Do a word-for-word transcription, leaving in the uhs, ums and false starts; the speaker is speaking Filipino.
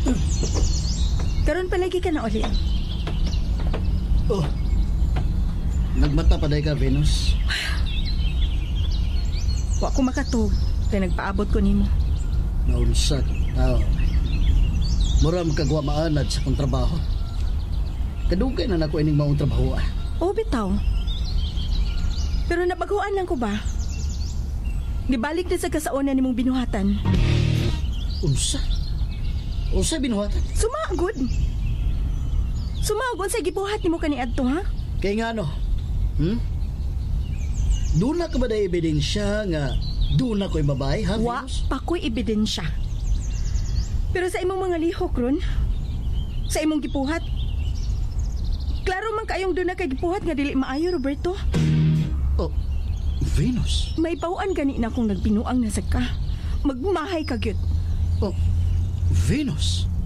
Karon palagi ka na uli. Oh, nagmata pa day ka, Venus. Wa ko makatug, kaya nagpaabot ko nimo. Naunsa tao. Mura magkagawa maanad sa kong trabaho. Kadugay na nako ining maong trabaho ah. O bitaw. Pero nabaguan lang ko ba? Nibalik na sa kasaonan nimong binuhatan. Unsa? Unsa binuhatan? Sumagod. Sumagod sa gibuhat nimo kaniadto ha? Kay nga no? Hmm? Doon na ka ba na ebidensya nga doon na ko'y babae, ha, Wa Venus? pa ko'y ebidensya. Pero sa imong mga lihok ron, sa imong gipuhat, klaro man kayong doon na kay gipuhat nga dili maayo, Roberto. Oh, Venus? May pauan gani na kung nagbinuang nasag ka. Magmahay ka gyud. Oh, Venus?